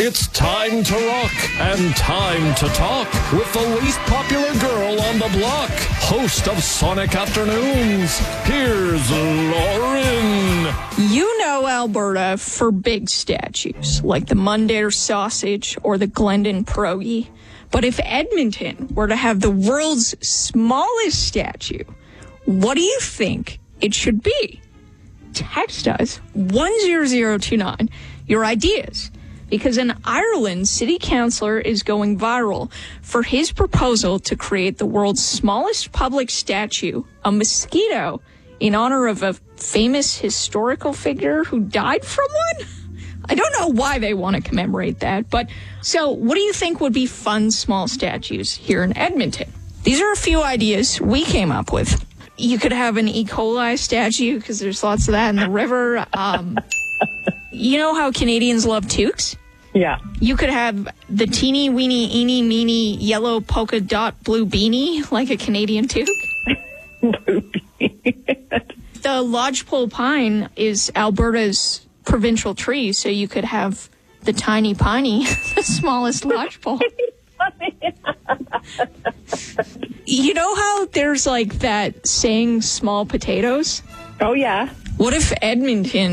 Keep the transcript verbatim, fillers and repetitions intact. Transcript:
It's time to rock and time to talk with the least popular girl on the block, host of Sonic Afternoons. Here's Lauren. You know Alberta for big statues, like the Mundare sausage or the Glendon pierogi. But if Edmonton were to have the world's smallest statue, what do you think it should be? Text us one zero zero two nine your ideas. Because in Ireland, city councillor is going viral for his proposal to create the world's smallest public statue, a mosquito, in honor of a famous historical figure who died from one. I don't know why they want to commemorate that, but so what do you think would be fun small statues here in Edmonton? These are a few ideas we came up with. You could have an E. coli statue because there's lots of that in the river. Um, you know how Canadians love toques? Yeah. You could have the teeny weeny eeny meeny yellow polka dot blue beanie like a Canadian toque. The lodgepole pine is Alberta's provincial tree, so you could have the tiny piney, the smallest lodgepole. You know how there's like that saying small potatoes? Oh, yeah. What if Edmonton